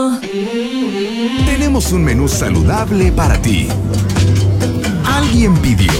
Tenemos un menú saludable para ti. ¿Alguien pidió?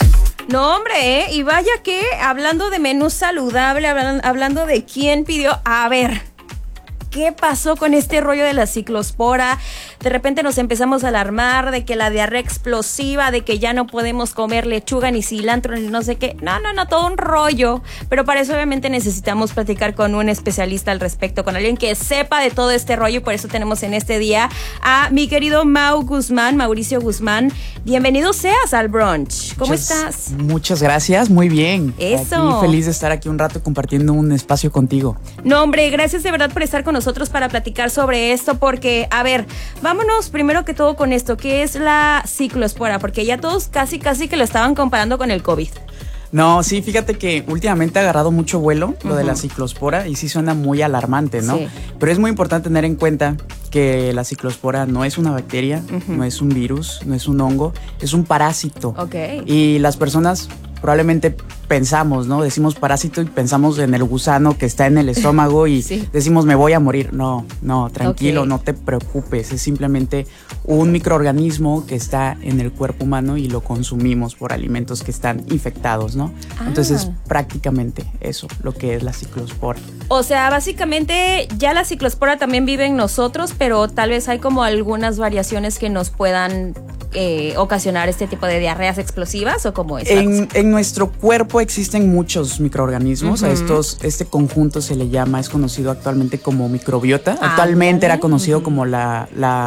No, hombre, y vaya que hablando de menú saludable, hablando de quién pidió, a ver, ¿qué pasó con este rollo de la ciclospora? De repente nos empezamos a alarmar de que la diarrea explosiva, de que ya no podemos comer lechuga ni cilantro ni no sé qué. No, todo un rollo. Pero para eso obviamente necesitamos platicar con un especialista al respecto, con alguien que sepa de todo este rollo, y por eso tenemos en este día a mi querido Mauricio Guzmán. Bienvenido seas al brunch. ¿Cómo estás? Muchas gracias, muy bien. Eso. Aquí feliz de estar aquí un rato compartiendo un espacio contigo. No, hombre, gracias de verdad por estar con nosotros para platicar sobre esto, porque, a ver, vámonos primero que todo con esto, ¿qué es la ciclospora? Porque ya todos casi que lo estaban comparando con el COVID. No, sí, fíjate que últimamente ha agarrado mucho vuelo lo de la ciclospora y sí suena muy alarmante, ¿no? Sí. Pero es muy importante tener en cuenta que la ciclospora no es una bacteria, no es un virus, no es un hongo, es un parásito. Ok. Y las personas probablemente pensamos, ¿no? Decimos parásito y pensamos en el gusano que está en el estómago y Sí. decimos me voy a morir. No, tranquilo, Ok. no te preocupes. Es simplemente un microorganismo que está en el cuerpo humano y lo consumimos por alimentos que están infectados, ¿no? Ah. Entonces, prácticamente eso, lo que es la ciclospora. O sea, básicamente ya la ciclospora también vive en nosotros, pero tal vez hay como algunas variaciones que nos puedan ocasionar este tipo de diarreas explosivas, ¿o cómo es? En nuestro cuerpo existen muchos microorganismos. A este conjunto se le llama, es conocido actualmente como microbiota. Actualmente era conocido como la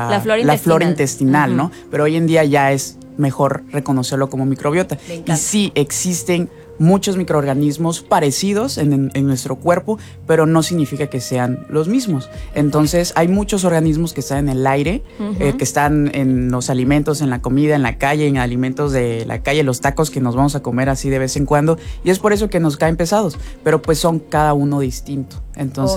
flora intestinal, ¿no? Pero hoy en día ya es mejor reconocerlo como microbiota. Y sí, existen muchos microorganismos parecidos en nuestro cuerpo, pero no significa que sean los mismos. Entonces, hay muchos organismos que están en el aire, que están en los alimentos, en la comida, en la calle, en alimentos de la calle, los tacos que nos vamos a comer así de vez en cuando, y es por eso que nos caen pesados, pero pues son cada uno distinto. Entonces,